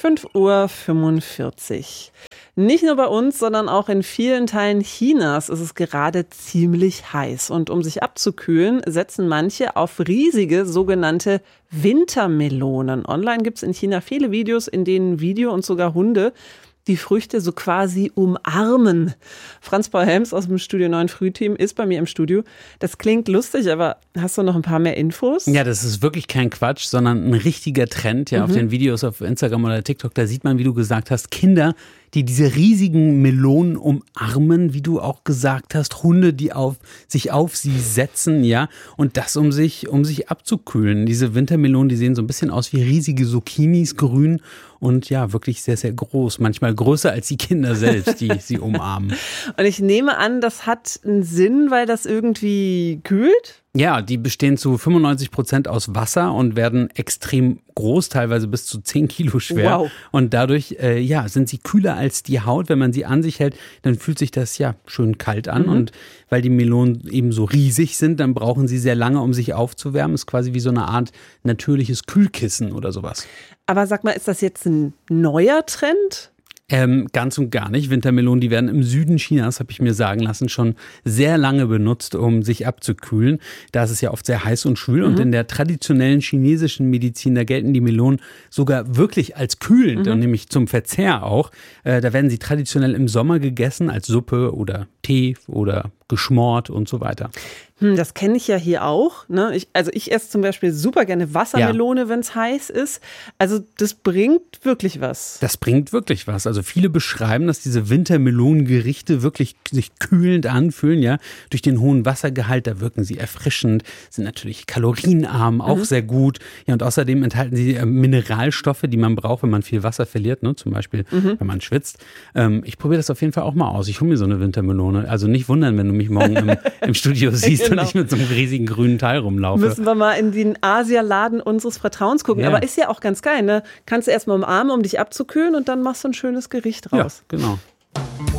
5:45 Uhr. Nicht nur bei uns, sondern auch in vielen Teilen Chinas ist es gerade ziemlich heiß. Und um sich abzukühlen, setzen manche auf riesige sogenannte Wintermelonen. Online gibt es in China viele Videos, in denen Video und sogar Hunde die Früchte so quasi umarmen. Franz Paul Helms aus dem Studio 9 Frühteam ist bei mir im Studio. Das klingt lustig, aber hast du noch ein paar mehr Infos? Ja, das ist wirklich kein Quatsch, sondern ein richtiger Trend. Ja, auf den Videos auf Instagram oder TikTok, da sieht man, wie du gesagt hast, Kinder, die diese riesigen Melonen umarmen, wie du auch gesagt hast, Hunde, die sich auf sie setzen, ja, und das um sich abzukühlen. Diese Wintermelonen, die sehen so ein bisschen aus wie riesige Zucchinis, grün und ja, wirklich sehr, sehr groß. Manchmal größer als die Kinder selbst, die sie umarmen. Und ich nehme an, das hat einen Sinn, weil das irgendwie kühlt? Ja, die bestehen zu 95% aus Wasser und werden extrem groß, teilweise bis zu 10 Kilo schwer. Wow. Und dadurch sind sie kühler als die Haut. Wenn man sie an sich hält, dann fühlt sich das ja schön kalt an. Und weil die Melonen eben so riesig sind, dann brauchen sie sehr lange, um sich aufzuwärmen. Ist quasi wie so eine Art natürliches Kühlkissen oder sowas. Aber sag mal, ist das jetzt ein neuer Trend? Ganz und gar nicht. Wintermelonen, die werden im Süden Chinas, habe ich mir sagen lassen, schon sehr lange benutzt, um sich abzukühlen. Da ist es ja oft sehr heiß und schwül. Und in der traditionellen chinesischen Medizin, da gelten die Melonen sogar wirklich als kühlend, und nämlich zum Verzehr auch. Da werden sie traditionell im Sommer gegessen als Suppe oder Tee oder geschmort und so weiter. Das kenne ich ja hier auch. Ne? Ich esse zum Beispiel super gerne Wassermelone, wenn es heiß ist. Also das bringt wirklich was. Das bringt wirklich was. Also viele beschreiben, dass diese Wintermelonengerichte wirklich sich kühlend anfühlen. Ja, durch den hohen Wassergehalt, da wirken sie erfrischend, sind natürlich kalorienarm, auch sehr gut. Ja, und außerdem enthalten sie Mineralstoffe, die man braucht, wenn man viel Wasser verliert. Ne? Zum Beispiel, wenn man schwitzt. Ich probiere das auf jeden Fall auch mal aus. Ich hole mir so eine Wintermelone. Also nicht wundern, wenn du mich morgen im Studio siehst. Genau. Und ich mit so einem riesigen grünen Teil rumlaufe. Müssen wir mal in den Asialaden unseres Vertrauens gucken. Ja. Aber ist ja auch ganz geil, ne? Kannst du erstmal umarmen, um dich abzukühlen und dann machst du ein schönes Gericht raus. Ja, genau.